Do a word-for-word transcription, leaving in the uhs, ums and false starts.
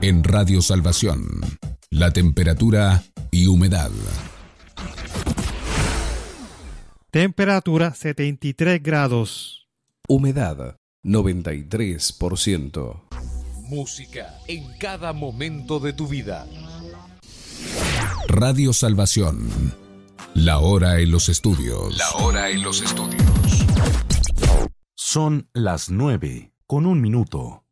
En Radio Salvación, la temperatura y humedad. Temperatura setenta y tres grados. Humedad noventa y tres por ciento. Música en cada momento de tu vida. Radio Salvación. La hora en los estudios. La hora en los estudios. Son las nueve con un minuto.